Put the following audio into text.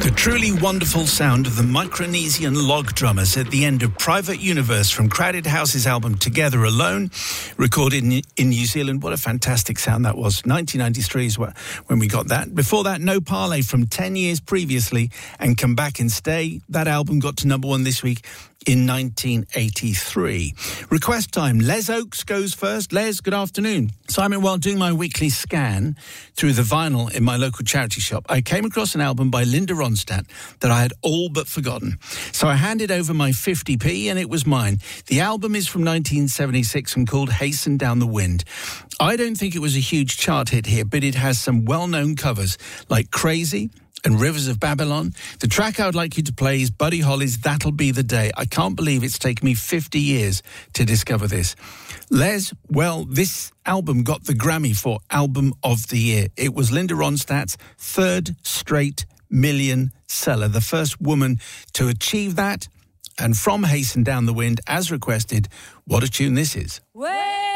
The truly wonderful sound of the Micronesian log drummers at the end of Private Universe from Crowded House's album Together Alone, recorded in New Zealand. What a fantastic sound that was. 1993 is when we got that. Before that, No Parley from 10 years previously and Come Back and Stay. That album got to number one this week in 1983. Request time. Les Oaks goes first. Les, good afternoon. Simon, while doing my weekly scan through the vinyl in my local charity shop, I came across an album by Linda Ronstadt that I had all but forgotten. So I handed over my 50p and it was mine. The album is from 1976 and called Hasten Down the Wind. I don't think it was a huge chart hit here, but it has some well-known covers like Crazy and Rivers of Babylon. The track I would like you to play is Buddy Holly's That'll Be the Day. I can't believe it's taken me 50 years to discover this. Les, well, this album got the Grammy for Album of the Year. It was Linda Ronstadt's third straight million seller, the first woman to achieve that. And from Hasten Down the Wind, as requested, what a tune this is.